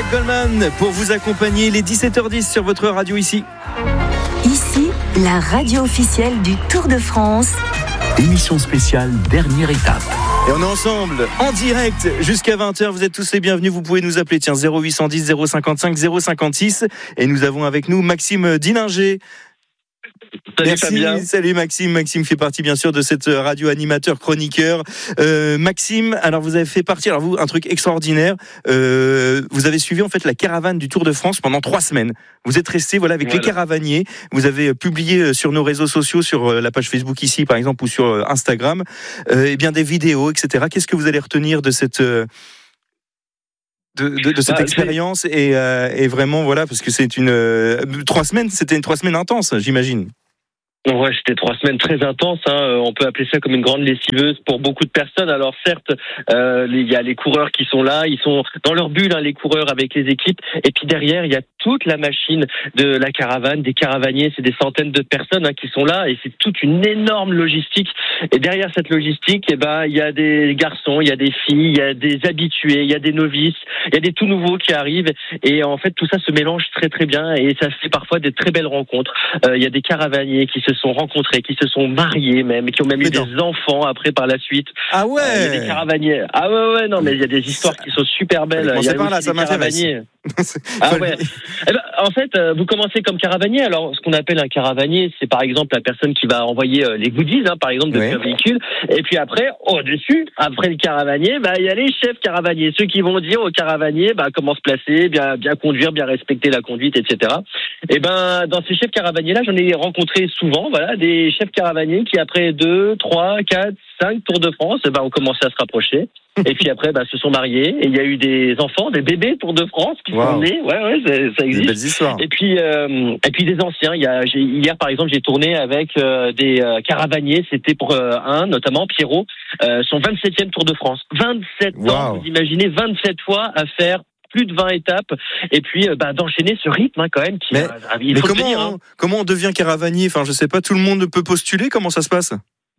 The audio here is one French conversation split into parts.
Goldman pour vous accompagner les 17h10 sur votre radio ici. Ici, la radio officielle du Tour de France. Émission spéciale, dernière étape. Et on est ensemble, en direct, jusqu'à 20h. Vous êtes tous les bienvenus. Vous pouvez nous appeler, 0810 055 056. Et nous avons avec nous Maxime Dillinger. Salut Merci, Fabien. Salut Maxime. Maxime fait partie bien sûr de cette radio animateur chroniqueur. Maxime, alors vous avez fait partie, alors vous, un truc extraordinaire. Vous avez suivi en fait la caravane du Tour de France pendant 3 semaines. Vous êtes resté avec les caravaniers. Vous avez publié sur nos réseaux sociaux, sur la page Facebook ici par exemple ou sur Instagram, des vidéos, etc. Qu'est-ce que vous allez retenir de cette cette expérience et vraiment voilà, parce que c'est c'était une 3 semaines intense, j'imagine. Ouais, c'était 3 semaines très intenses. On peut appeler ça comme une grande lessiveuse pour beaucoup de personnes. Alors certes, il y a les coureurs qui sont là, ils sont dans leur bulle, les coureurs avec les équipes. Et puis derrière, il y a toute la machine de la caravane, des caravaniers. C'est des centaines de personnes qui sont là, et c'est toute une énorme logistique. Et derrière cette logistique, il y a des garçons, il y a des filles, il y a des habitués, il y a des novices, il y a des tout nouveaux qui arrivent. Et en fait, tout ça se mélange très très bien, et ça fait parfois des très belles rencontres. Il y a des caravaniers qui se sont rencontrés, qui se sont mariés même, qui ont même eu des enfants après par la suite. Ah ouais. Il y a des caravaniers. Ah ouais, non, mais il y a des histoires qui sont super belles. Il y a par là, ça m'intéresse. Ah ouais. En fait, vous commencez comme caravanier. Alors, ce qu'on appelle un caravanier, c'est par exemple la personne qui va envoyer les goodies, par exemple, depuis un véhicule. Et puis après, au-dessus, après le caravanier, il y a les chefs caravaniers, ceux qui vont dire aux caravaniers comment se placer, bien conduire, bien respecter la conduite, etc. Et dans ces chefs caravaniers-là, j'en ai rencontré souvent, des chefs caravaniers qui après 2, 3, 4, 5 Tours de France, ont commencé à se rapprocher. Et puis après, se sont mariés. Et il y a eu des enfants, des bébés Tour de France qui sont nés. Ouais, ça existe. Des belles histoires. Et puis des anciens. Hier, par exemple, j'ai tourné avec des caravaniers. C'était pour notamment Pierrot, son 27e Tour de France. 27 ans, vous imaginez, 27 fois à faire plus de 20 étapes, et puis d'enchaîner ce rythme quand même. Comment on devient caravanier? Enfin, je sais pas, tout le monde peut postuler. Comment ça se passe?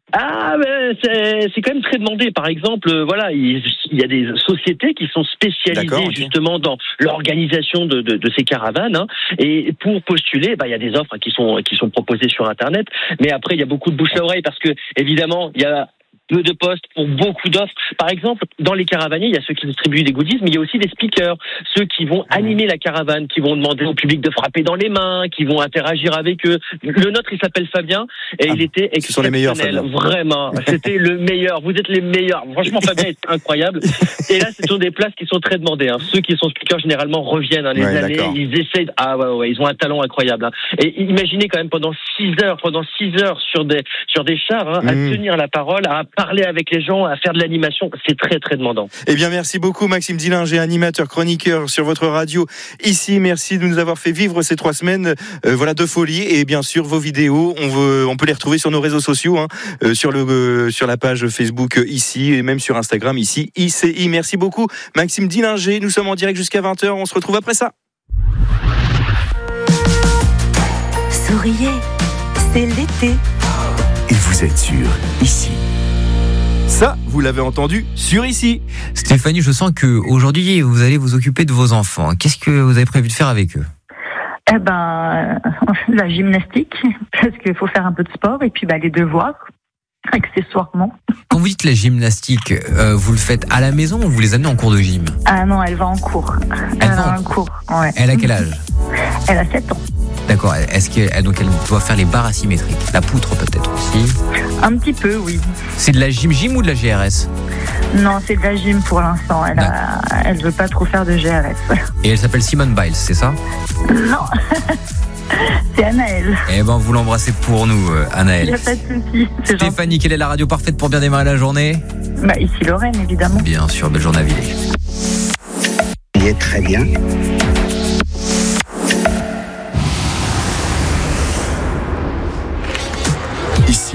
C'est quand même très demandé. Par exemple, il y a des sociétés qui sont spécialisées justement dans l'organisation de ces caravanes. Et pour postuler, il y a des offres qui sont proposées sur Internet. Mais après, il y a beaucoup de bouche à oreille parce que évidemment, il y a peu de postes pour beaucoup d'offres. Par exemple, dans les caravaniers, il y a ceux qui distribuent des goodies, mais il y a aussi des speakers, ceux qui vont animer la caravane, qui vont demander au public de frapper dans les mains, qui vont interagir avec eux. Le nôtre, il s'appelle Fabien, et il était exceptionnel. Ce sont les meilleurs, Fabien. Vraiment, c'était le meilleur. Vous êtes les meilleurs. Franchement, Fabien est incroyable. Et là, ce sont des places qui sont très demandées. Ceux qui sont speakers, généralement, reviennent les années. D'accord. Ils essayent. Ils ont un talent incroyable. Et imaginez quand même pendant 6 heures sur des chars, à tenir la parole, à parler avec les gens, à faire de l'animation, c'est très très demandant. Eh bien, merci beaucoup Maxime Dillinger, animateur, chroniqueur sur votre radio ici. Merci de nous avoir fait vivre ces 3 semaines de folie, et bien sûr vos vidéos, on peut les retrouver sur nos réseaux sociaux, sur la page Facebook ici, et même sur Instagram ici, ICI. Merci beaucoup Maxime Dillinger, nous sommes en direct jusqu'à 20h, on se retrouve après ça. Souriez, c'est l'été. Et vous êtes sur ICI. Ça, vous l'avez entendu sur ici. Stéphanie, je sens que aujourd'hui vous allez vous occuper de vos enfants. Qu'est-ce que vous avez prévu de faire avec eux? La gymnastique, parce qu'il faut faire un peu de sport, et puis les devoirs, accessoirement. Quand vous dites la gymnastique, vous le faites à la maison ou vous les amenez en cours de gym? Ah non, elle va en cours. Elle va en cours. Ouais. Elle a quel âge? Elle a 7 ans. D'accord. Est-ce qu'elle doit faire les barres asymétriques? La poutre peut-être aussi? Un petit peu, oui. C'est de la gym ou de la GRS? Non, c'est de la gym pour l'instant. Elle veut pas trop faire de GRS. Et elle s'appelle Simone Biles, c'est ça? Non. C'est Anaëlle. Vous l'embrassez pour nous, Anaëlle. Il n'y a pas de souci. Stéphanie, quelle est la radio parfaite pour bien démarrer la journée? Ici Lorraine, évidemment. Bien sûr, belle journée à Villers. Il est très bien. Ici,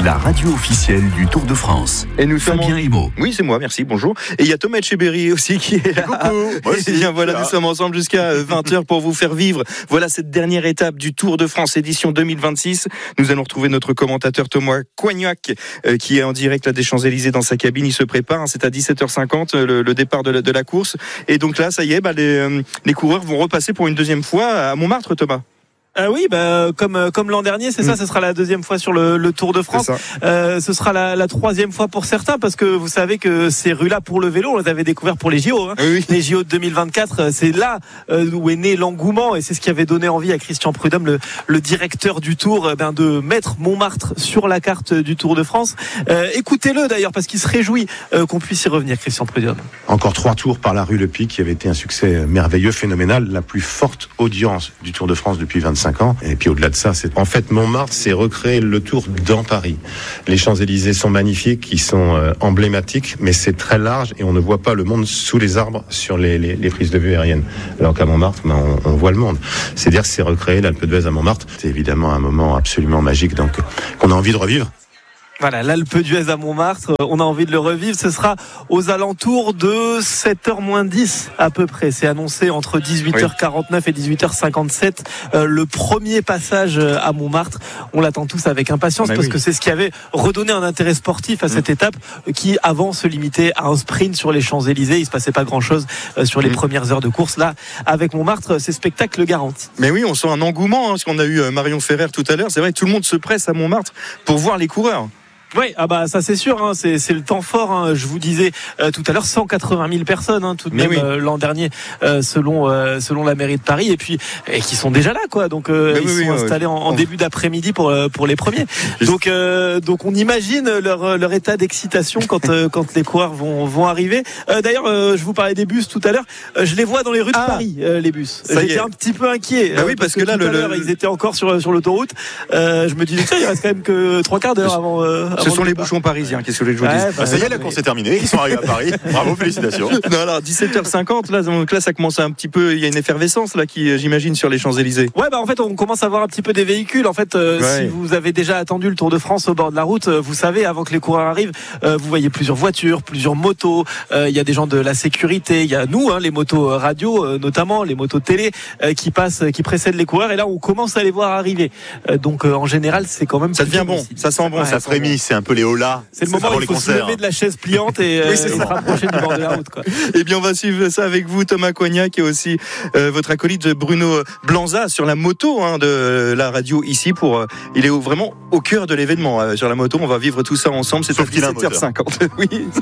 la radio officielle du Tour de France. Et nous sommes Fabien Imo. Oui, c'est moi, merci, bonjour. Et il y a Thomas Etcheberry aussi qui est là. Coucou. Moi aussi. Et bien voilà, nous sommes ensemble jusqu'à 20h pour vous faire vivre. Voilà cette dernière étape du Tour de France édition 2026. Nous allons retrouver notre commentateur Thomas Coignac qui est en direct là, des Champs-Élysées dans sa cabine. Il se prépare, c'est à 17h50 le départ de la course. Et donc là, ça y est, les coureurs vont repasser pour une deuxième fois à Montmartre, Thomas. Oui, comme l'an dernier, c'est ça. Ce sera la deuxième fois sur le Tour de France. Ce sera la troisième fois pour certains, parce que vous savez que ces rues-là pour le vélo, on les avait découvertes pour les JO. Oui. Les JO de 2024, c'est là où est né l'engouement, et c'est ce qui avait donné envie à Christian Prudhomme, le directeur du Tour, de mettre Montmartre sur la carte du Tour de France. Écoutez-le d'ailleurs, parce qu'il se réjouit qu'on puisse y revenir, Christian Prudhomme. Encore 3 tours par la rue Le Pic, qui avait été un succès merveilleux, phénoménal, la plus forte audience du Tour de France depuis 25 ans. Et puis au-delà de ça, en fait Montmartre, c'est recréer le Tour dans Paris. Les Champs-Élysées sont magnifiques, ils sont emblématiques, mais c'est très large et on ne voit pas le monde sous les arbres sur les prises de vue aériennes. Alors qu'à Montmartre, on voit le monde. C'est-à-dire que c'est recréer l'Alpe d'Huez à Montmartre. C'est évidemment un moment absolument magique, donc qu'on a envie de revivre. Voilà, l'Alpe d'Huez à Montmartre, on a envie de le revivre. Ce sera aux alentours de 7h moins 10 à peu près. C'est annoncé entre 18h49 et 18h57. Le premier passage à Montmartre, on l'attend tous avec impatience, parce que c'est ce qui avait redonné un intérêt sportif à cette étape qui avant se limitait à un sprint sur les Champs-Élysées. Il se passait pas grand-chose sur les premières heures de course. Là, avec Montmartre, c'est spectacle garanti. Mais oui, on sent un engouement, parce qu'on a eu Marion Ferrer tout à l'heure. C'est vrai que tout le monde se presse à Montmartre pour voir les coureurs. Oui, ça c'est sûr, c'est le temps fort. Je vous disais tout à l'heure, 180 000 personnes tout de même l'an dernier, selon la mairie de Paris, et qui sont déjà là, quoi. Donc ils sont installés en début d'après-midi pour les premiers. Donc on imagine leur état d'excitation quand les coureurs vont arriver. D'ailleurs, je vous parlais des bus tout à l'heure. Je les vois dans les rues de Paris, les bus. J'étais un petit peu inquiet. Parce que là, ils étaient encore sur l'autoroute. Je me disais, il reste quand même que 3 quarts d'heure avant. Ce sont les bouchons parisiens, qu'est-ce que je vous dis. Ça y est, la course est terminée, ils sont arrivés à Paris. Bravo, félicitations. Non, alors 17h50, là ça commence un petit peu, il y a une effervescence là qui, j'imagine, sur les Champs-Élysées. En fait, on commence à voir un petit peu des véhicules. En fait, si vous avez déjà attendu le Tour de France au bord de la route, vous savez, avant que les coureurs arrivent, vous voyez plusieurs voitures, plusieurs motos. Il y a des gens de la sécurité, il y a nous, les motos radio, notamment les motos télé, qui passent, qui précèdent les coureurs. Et là, on commence à les voir arriver. Donc, en général, c'est quand même. Ça devient bon, ça sent bon, ça frémit. C'est un peu les holas. C'est le moment où il faut se lever de la chaise pliante et se rapprocher du bord de la route, quoi. Et bien, on va suivre ça avec vous, Thomas Coignac, et aussi votre acolyte Bruno Blanza sur la moto de la radio ici. Il est vraiment au cœur de l'événement sur la moto. On va vivre tout ça ensemble. C'est à 17h50. Oui.